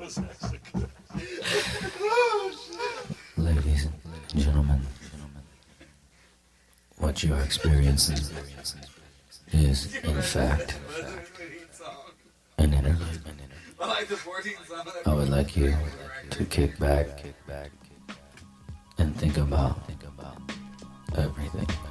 Ladies and gentlemen, what you are experiencing is, in fact, an interlude. I would like you to kick back and think about everything.